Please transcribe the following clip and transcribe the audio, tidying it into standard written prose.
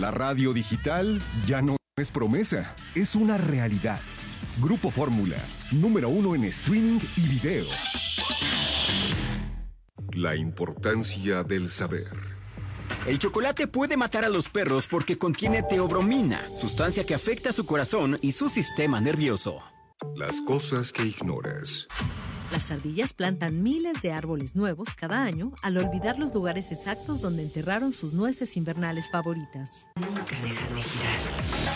La radio digital ya no es promesa, es una realidad. Grupo Fórmula, número 1 en streaming y video. La importancia del saber. El chocolate puede matar a los perros porque contiene teobromina, sustancia que afecta a su corazón y su sistema nervioso. Las cosas que ignoras. Las ardillas plantan miles de árboles nuevos cada año al olvidar los lugares exactos donde enterraron sus nueces invernales favoritas. Nunca dejan de girar.